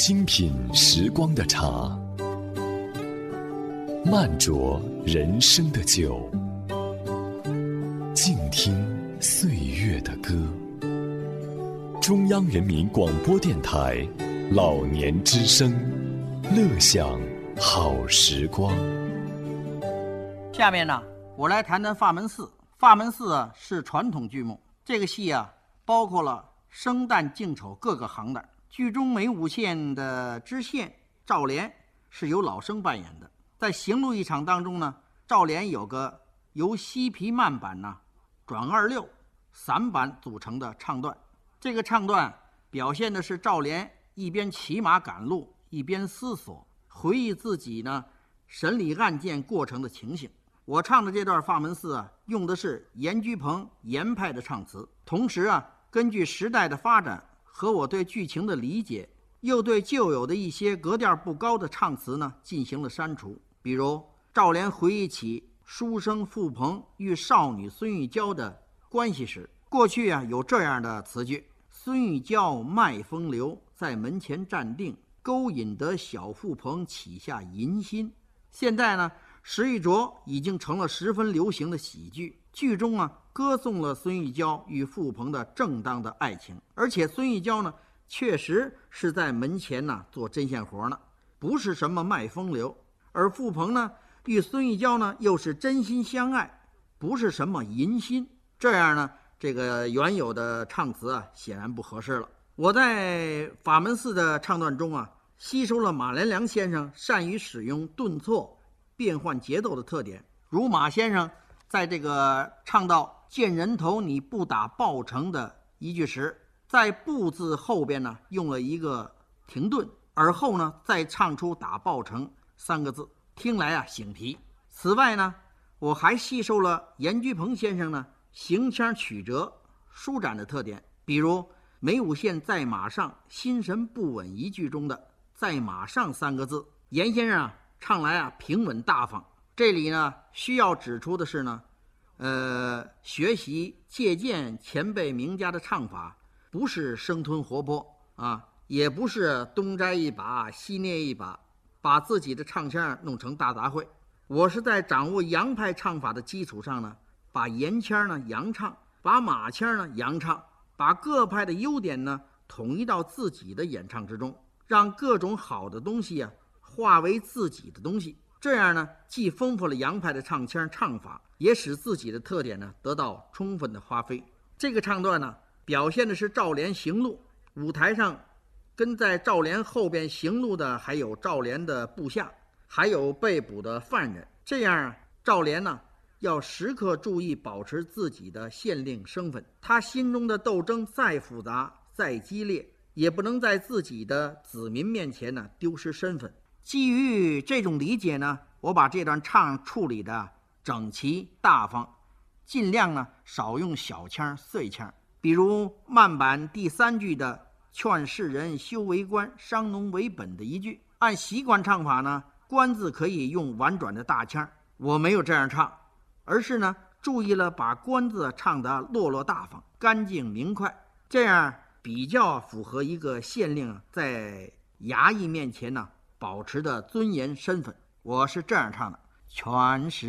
精品时光的茶，慢酌人生的酒，静听岁月的歌。中央人民广播电台老年之声，乐享好时光。 下面呢，我来谈谈《法门寺》。《法门寺》是传统剧目，这个戏包括了生旦净丑各个行当。剧中梅武县的知县赵连是由老生扮演的。在行路一场当中呢，赵连有个由西皮慢板转二六散板组成的唱段。这个唱段表现的是赵连一边骑马赶路，一边思索回忆自己审理案件过程的情形。我唱的这段《法门寺》用的是严居鹏严派的唱词，同时根据时代的发展和我对剧情的理解，又对旧有的一些格调不高的唱词进行了删除。比如赵连回忆起书生傅鹏与少女孙玉娇的关系时，过去有这样的词句：孙玉娇卖风流，在门前站定，勾引得小傅鹏起下淫心。现在石玉镯已经成了十分流行的喜剧，剧中歌颂了孙玉娇与傅鹏的正当的爱情，而且孙玉娇确实是在门前做针线活呢，不是什么卖风流。而傅鹏与孙玉娇又是真心相爱，不是什么淫心。这样这个原有的唱词显然不合适了。我在法门寺的唱段中吸收了马连良先生善于使用顿挫变换节奏的特点。如马先生在这个唱到见人头你不打报成的一句时，在不字后边用了一个停顿，而后再唱出打报成三个字，听来醒皮。此外我还吸收了严居鹏先生行腔曲折舒展的特点。比如梅武县在马上心神不稳一句中的在马上三个字，严先生唱来平稳大方。这里需要指出的是学习借鉴前辈名家的唱法，不是生吞活剥也不是东摘一把西捏一把，把自己的唱腔弄成大杂烩。我是在掌握洋派唱法的基础上把严腔洋唱，把马腔洋唱，把各派的优点统一到自己的演唱之中，让各种好的东西化为自己的东西。这样既丰富了洋派的唱腔唱法，也使自己的特点得到充分的发挥。这个唱段表现的是赵连行路，舞台上跟在赵连后边行路的还有赵连的部下，还有被捕的犯人。这样赵连要时刻注意保持自己的县令身份，他心中的斗争再复杂再激烈，也不能在自己的子民面前丢失身份。基于这种理解我把这段唱处理的整齐大方，尽量少用小腔碎腔。比如慢板第三句的劝世人修为官，伤农为本的一句，按习惯唱法官字可以用婉转的大腔，我没有这样唱，而是注意了把官字唱得落落大方干净明快，这样比较符合一个县令在衙役面前保持的尊严身份。我是这样唱的：全是